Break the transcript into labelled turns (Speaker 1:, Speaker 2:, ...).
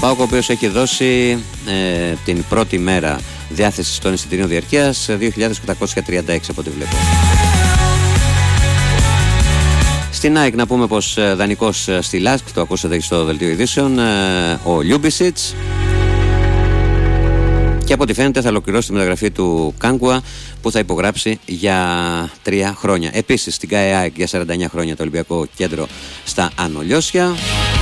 Speaker 1: ΠΑΟΚ, ο οποίος έχει δώσει την πρώτη μέρα διάθεση των εισιτηρίων διαρκείας 2.836 από ό,τι βλέπω. Στην ΑΕΚ να πούμε πως δανεικός στη ΛΑΣΚ, το ακούσατε στο δελτίο ειδήσεων, ο Λιούμπισιτς, και από ό,τι φαίνεται θα ολοκληρώσει τη μεταγραφή του Κάγκουα, που θα υπογράψει για 3 χρόνια. Επίσης στην ΚΑΕΑΕΚ για 49 χρόνια το Ολυμπιακό Κέντρο στα Ανολιώσια.